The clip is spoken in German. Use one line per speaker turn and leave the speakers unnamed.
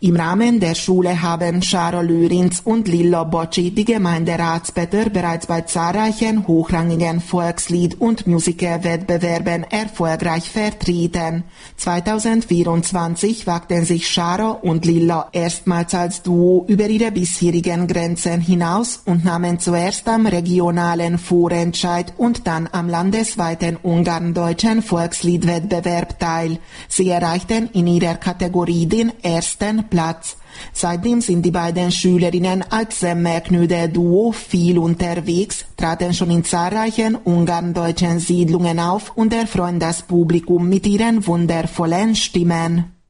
Im Rahmen der Schule haben Charo Lörinz und Lillo Bocci die Gemeinderatsblätter bereits bei zahlreichen hochrangigen Volkslied- und Musikerwettbewerben erfolgreich vertreten. 2024 wagten sich Charo und Lillo erstmals als Duo über ihre bisherigen Grenzen hinaus und nahmen zuerst am regionalen Vorentscheid und dann am landesweiten ungarndeutschen Volksliedwettbewerb teil. Sie erreichten in ihrer Kategorie den ersten Platz. Seitdem sind die beiden Schülerinnen als Semmelknödel-Duo viel unterwegs, traten schon in zahlreichen ungarndeutschen Siedlungen auf und erfreuen das Publikum mit ihren wundervollen Stimmen.